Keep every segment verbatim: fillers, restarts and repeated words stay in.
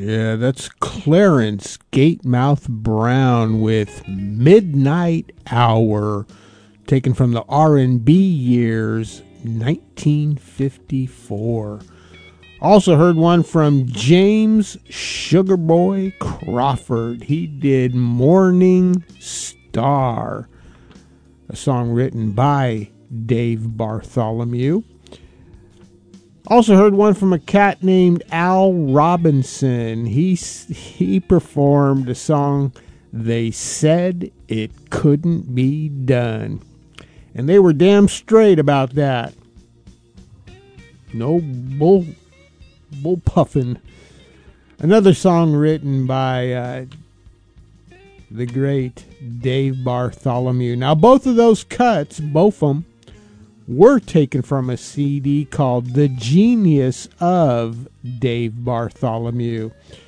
Yeah, that's Clarence Gatemouth Brown with Midnight Hour, taken from the R and B years, nineteen fifty-four. Also heard one from James Sugarboy Crawford. He did Morning Star, a song written by Dave Bartholomew. Also heard one from a cat named Al Robinson. He, he performed a song, They Said It Couldn't Be Done. And they were damn straight about that. No bull, bull puffing. Another song written by uh, the great Dave Bartholomew. Now, both of those cuts, both of them, were taken from a C D called The Genius of Dave Bartholomew,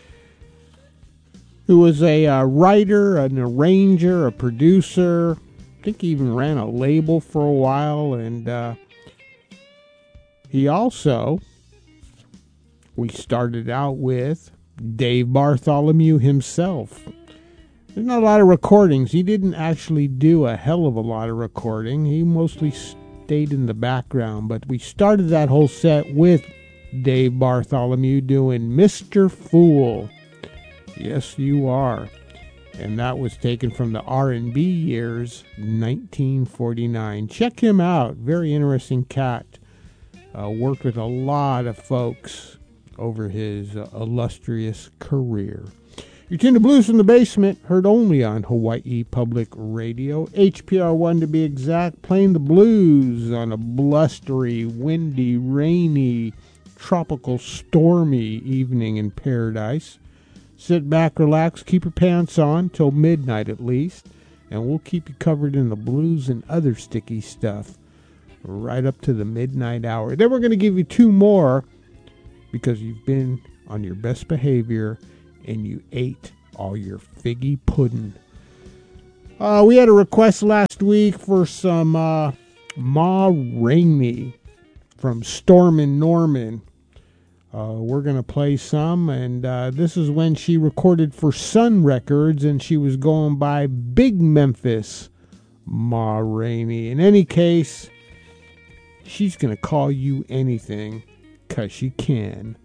who was a uh, writer, an arranger, a producer. I think he even ran a label for a while. And uh, he also, we started out with Dave Bartholomew himself. There's not a lot of recordings. He didn't actually do a hell of a lot of recording. He mostly stayed in the background, but we started that whole set with Dave Bartholomew doing Mister Fool. Yes, you are. And that was taken from the R and B years, nineteen forty-nine. Check him out. Very interesting cat. Uh, worked with a lot of folks over his uh, illustrious career. You're tuned to Blues from the Basement, heard only on Hawaii Public Radio. H P R one to be exact, playing the blues on a blustery, windy, rainy, tropical, stormy evening in paradise. Sit back, relax, keep your pants on till midnight at least, and we'll keep you covered in the blues and other sticky stuff right up to the midnight hour. Then we're going to give you two more because you've been on your best behavior and you ate all your figgy pudding. Uh, we had a request last week for some uh, Ma Rainey from Storm and Norman. Uh, we're going to play some, and uh, this is when she recorded for Sun Records, and she was going by Big Memphis Ma Rainey. In any case, she's going to call you anything, 'cause she can.